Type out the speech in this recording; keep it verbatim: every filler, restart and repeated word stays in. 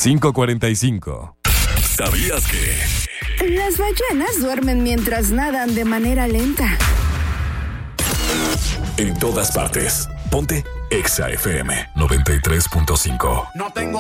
cinco cuarenta y cinco. ¿Sabías que? Las ballenas duermen mientras nadan de manera lenta. En todas partes. Ponte Exa F M noventa y tres punto cinco. No tengo